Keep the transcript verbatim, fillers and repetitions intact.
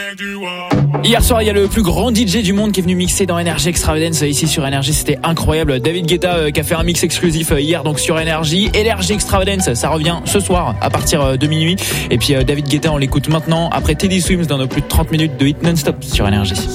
Hier soir, il y a le plus grand D J du monde qui est venu mixer dans Energy Extravagance ici sur Energy. C'était incroyable. David Guetta euh, qui a fait un mix exclusif euh, hier donc sur Energy. Energy Extravagance, ça revient ce soir à partir euh, de minuit. Et puis euh, David Guetta, on l'écoute maintenant après Teddy Swims dans nos plus de trente minutes de hit non-stop sur Energy.